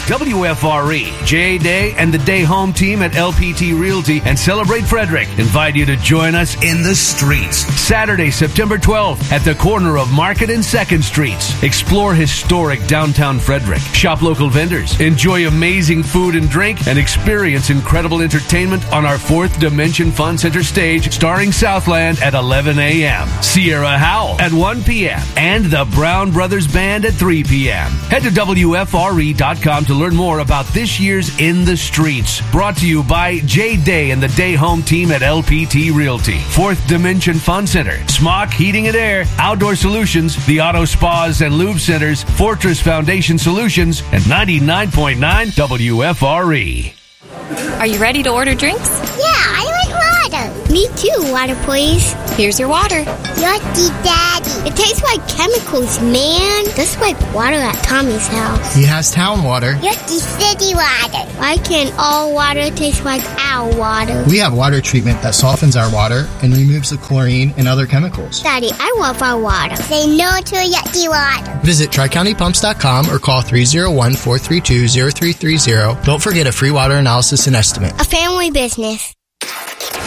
WFRE, Jay Day, and the Day Home team at LPT Realty and Celebrate Frederick invite you to join us in the streets. Saturday, September 12th at the corner of Market and 2nd Streets. Explore historic downtown Frederick. Shop local vendors. Enjoy amazing food and drink and experience incredible entertainment on our 4th Dimension Fun Center stage starring Southland at 11 a.m. Sierra Howell at 1 p.m. and the Brown Brothers Band at 3 p.m. Head to WFRE.com to learn more about this year's In the Streets. Brought to you by Jay Day and the Day Home team at LPT Realty. 4th Dimension Fun Center, Smock Heating and Air, Outdoor Solutions, the Auto Spas and Lube Centers, Fortress Foundation Solutions, and 99.9 WFRE. Are you ready to order drinks? Yeah, I like water. Me too, water please. Here's your water. Yucky, Daddy. It tastes like chemicals, man. That's like water at Tommy's house. He has town water. Yucky city water. Why can't all water taste like our water? We have water treatment that softens our water and removes the chlorine and other chemicals. Daddy, I love our water. Say no to yucky water. Visit TriCountyPumps.com or call 301-432-0330. Don't forget a free water analysis and estimate. A family business.